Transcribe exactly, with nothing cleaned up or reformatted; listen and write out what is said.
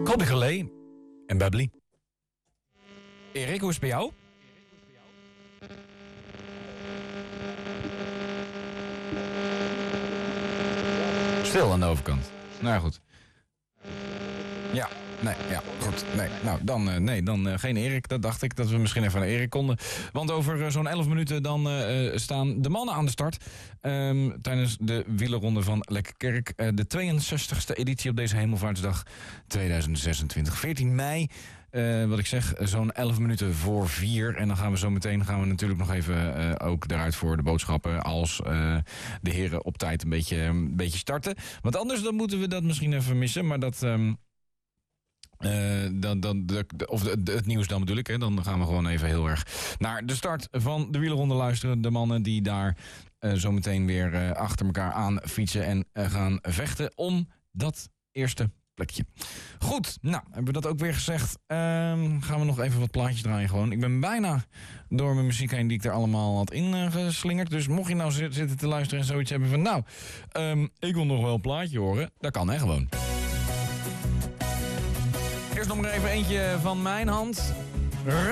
Colby Gelé en Babbly. Erik, hoe is het bij jou? Stil aan de overkant. Nou ja, goed. Ja, nee, ja, goed. Nee, nou, dan, uh, nee, dan uh, geen Erik. Dat dacht ik, dat we misschien even naar Erik konden. Want over uh, zo'n elf minuten dan uh, staan de mannen aan de start. Um, tijdens de wielerronde van Lekkerkerk. Uh, de tweeënzestigste editie op deze Hemelvaartsdag tweeduizend zesentwintig. veertien mei. Uh, wat ik zeg, zo'n elf minuten voor vier. En dan gaan we zo meteen gaan we natuurlijk nog even uh, ook eruit voor de boodschappen. Als uh, de heren op tijd een beetje, een beetje starten. Want anders dan moeten we dat misschien even missen. Maar dat... Um, Uh, dan, dan, de, de, of de, de, het nieuws dan bedoel ik. Hè. Dan gaan we gewoon even heel erg naar de start van de wielerronde luisteren. De mannen die daar uh, zo meteen weer uh, achter elkaar aan fietsen en uh, gaan vechten om dat eerste plekje. Goed, nou, hebben we dat ook weer gezegd. Uh, gaan we nog even wat plaatjes draaien gewoon. Ik ben bijna door mijn muziek heen die ik er allemaal had ingeslingerd. Dus mocht je nou zitten te luisteren en zoiets hebben van... nou, um, ik wil nog wel een plaatje horen. Dat kan hè, gewoon. Eerst nog maar even eentje van mijn hand.